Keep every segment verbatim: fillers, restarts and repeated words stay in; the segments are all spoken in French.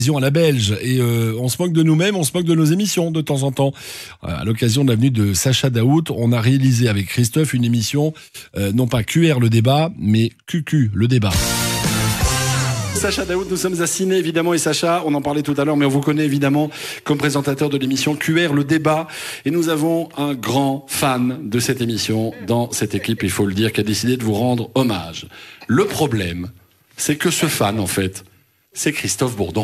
À la belge et euh, on se moque de nous-mêmes, on se moque de nos émissions de temps en temps. Euh, à l'occasion de la venue de Sacha Daoust, on a réalisé avec Christophe une émission, euh, non pas Q R le débat, mais Q Q le débat. Sacha Daoust, nous sommes à Ciné évidemment, et Sacha, on en parlait tout à l'heure, mais on vous connaît évidemment comme présentateur de l'émission Q R le débat, et nous avons un grand fan de cette émission dans cette équipe, il faut le dire, qui a décidé de vous rendre hommage. Le problème, c'est que ce fan en fait, c'est Christophe Bourdon.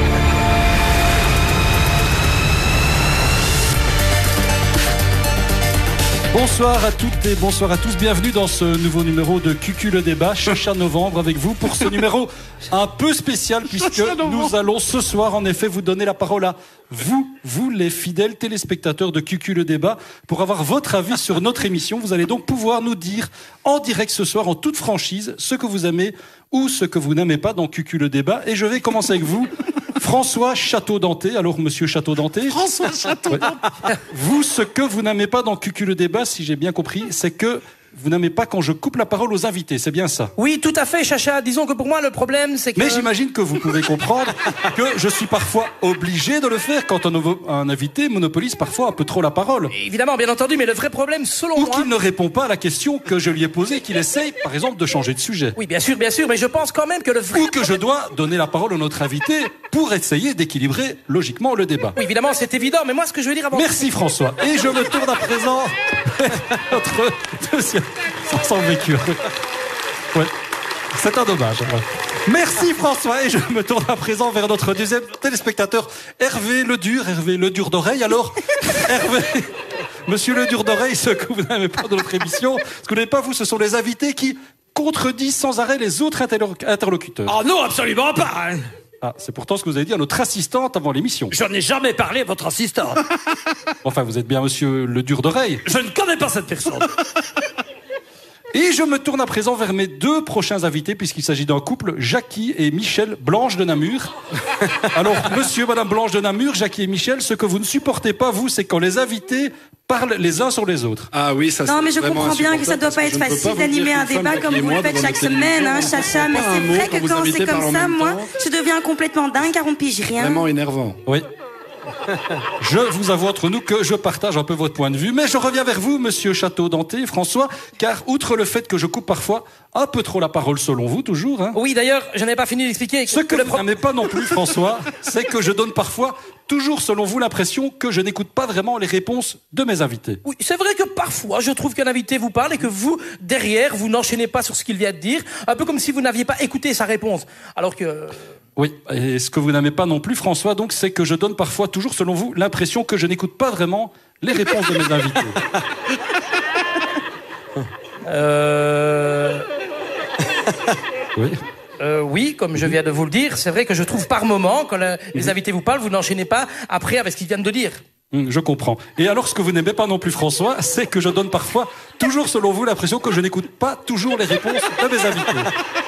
Bonsoir à toutes et bonsoir à tous, bienvenue dans ce nouveau numéro de Q Q le débat, Chacha Novembre avec vous pour ce numéro un peu spécial puisque nous allons ce soir en effet vous donner la parole à vous, vous les fidèles téléspectateurs de Q Q le débat, pour avoir votre avis sur notre émission. Vous allez donc pouvoir nous dire en direct ce soir, en toute franchise, ce que vous aimez ou ce que vous n'aimez pas dans Q Q le débat. Et je vais commencer avec vous, François Château-Danté. Alors, monsieur Château-Danté. François Château-Danté. Ouais. Vous, ce que vous n'aimez pas dans Q Q le débat, si j'ai bien compris, c'est que vous n'aimez pas quand je coupe la parole aux invités, c'est bien ça? Oui, tout à fait, Chacha. Disons que pour moi, le problème, c'est que... Mais j'imagine que vous pouvez comprendre que je suis parfois obligé de le faire quand un, un invité monopolise parfois un peu trop la parole. Évidemment, bien entendu, mais le vrai problème, selon Ou moi... Ou qu'il ne répond pas à la question que je lui ai posée, qu'il essaye, par exemple, de changer de sujet. Oui, bien sûr, bien sûr, mais je pense quand même que le vrai... Ou que je dois donner la parole à notre invité pour essayer d'équilibrer logiquement le débat. Oui, évidemment, c'est évident, mais moi, ce que je veux dire avant... Merci François. Et je me tourne à présent notre deuxième... Ça sent le vécu. Ouais. C'est un dommage. Ouais. Merci François. Et je me tourne à présent vers notre deuxième téléspectateur, Hervé Ledur. Hervé Ledur d'oreille. Alors, Hervé, monsieur Ledur d'oreille, ce que vous n'aimez pas de notre émission, ce que vous n'aimez pas, vous, ce sont les invités qui contredisent sans arrêt les autres interlocuteurs. Oh non, absolument pas. Hein. Ah, c'est pourtant ce que vous avez dit à notre assistante avant l'émission. Je n'ai jamais parlé à votre assistante. Enfin, vous êtes bien monsieur Ledur d'oreille. Je ne connais pas cette personne. Et je me tourne à présent vers mes deux prochains invités, puisqu'il s'agit d'un couple, Jackie et Michel Blanche de Namur. Alors, monsieur, madame Blanche de Namur, Jackie et Michel, ce que vous ne supportez pas, vous, c'est quand les invités parlent les uns sur les autres. Ah oui, ça c'est Non, mais je comprends bien que ça doit pas être facile d'animer un débat comme vous le faites chaque semaine, hein, Chacha, mais c'est vrai que quand c'est comme ça, moi, je deviens complètement dingue car on pige rien. Vraiment énervant. Oui. Je vous avoue entre nous que je partage un peu votre point de vue, mais je reviens vers vous, monsieur Château-Danté, François, car outre le fait que je coupe parfois un peu trop la parole selon vous, toujours, hein. Oui, d'ailleurs, je n'ai pas fini d'expliquer. Ce que, que vous n'aimez pas non plus, François, c'est que je donne parfois, toujours selon vous, l'impression que je n'écoute pas vraiment les réponses de mes invités. Oui, c'est vrai que parfois, je trouve qu'un invité vous parle et que vous, derrière, vous n'enchaînez pas sur ce qu'il vient de dire, un peu comme si vous n'aviez pas écouté sa réponse, alors que... Oui, et ce que vous n'aimez pas non plus, François, donc, c'est que je donne parfois, toujours selon vous, l'impression que je n'écoute pas vraiment les réponses de mes invités. Euh... Oui. Euh, oui, comme je viens de vous le dire, c'est vrai que je trouve par moment, quand le, les invités vous parlent, vous n'enchaînez pas après avec ce qu'ils viennent de dire. Je comprends. Et alors, ce que vous n'aimez pas non plus, François, c'est que je donne parfois, toujours selon vous, l'impression que je n'écoute pas toujours les réponses de mes invités.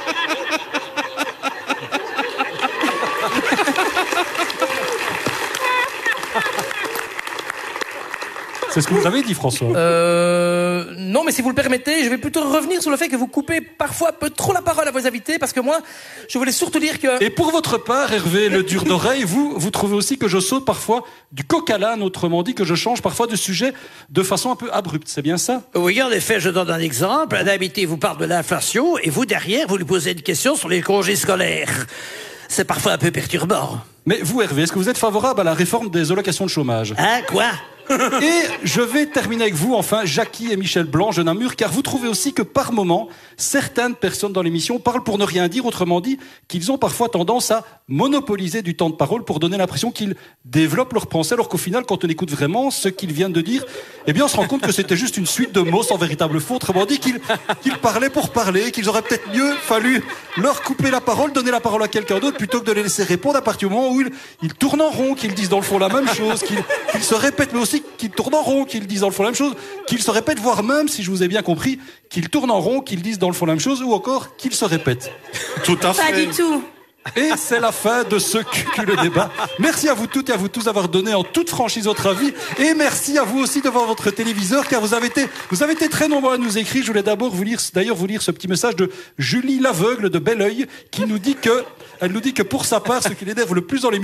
C'est ce que vous avez dit, François. Euh, non, mais si vous le permettez, je vais plutôt revenir sur le fait que vous coupez parfois un peu trop la parole à vos invités, parce que moi, je voulais surtout dire que... Et pour votre part, Hervé Ledur d'oreille, vous, vous trouvez aussi que je saute parfois du coq à l'âne, autrement dit, que je change parfois de sujet de façon un peu abrupte, c'est bien ça? Oui, en effet, je donne un exemple. Un invité vous parle de l'inflation, et vous, derrière, vous lui posez une question sur les congés scolaires. C'est parfois un peu perturbant. Mais vous, Hervé, est-ce que vous êtes favorable à la réforme des allocations de chômage? Hein, quoi? Et je vais terminer avec vous, enfin, Jackie et Michel Blanche de Namur, car vous trouvez aussi que par moment, certaines personnes dans l'émission parlent pour ne rien dire, autrement dit, qu'ils ont parfois tendance à monopoliser du temps de parole pour donner l'impression qu'ils développent leur pensée, alors qu'au final, quand on écoute vraiment ce qu'ils viennent de dire, eh bien, on se rend compte que c'était juste une suite de mots sans véritable fond, autrement dit, qu'ils, qu'ils parlaient pour parler, qu'ils auraient peut-être mieux fallu leur couper la parole, donner la parole à quelqu'un d'autre, plutôt que de les laisser répondre à partir du moment où ils, ils tournent en rond, qu'ils disent dans le fond la même chose, qu'ils, qu'ils se répètent, mais aussi qu'ils tournent en rond, qu'ils disent dans le fond la même chose, qu'ils se répètent, voire même, si je vous ai bien compris, qu'ils tournent en rond, qu'ils disent dans le fond la même chose, ou encore qu'ils se répètent. Tout à fait. Pas du tout. Et c'est la fin de ce Cucu le débat. Merci à vous toutes et à vous tous d'avoir donné en toute franchise votre avis. Et merci à vous aussi devant votre téléviseur, car vous avez été, vous avez été très nombreux à nous écrire. Je voulais d'abord vous lire, d'ailleurs vous lire ce petit message de Julie l'aveugle de Belleuil, qui nous dit que, elle nous dit que pour sa part, ce qui l'énerve le plus dans l'émission,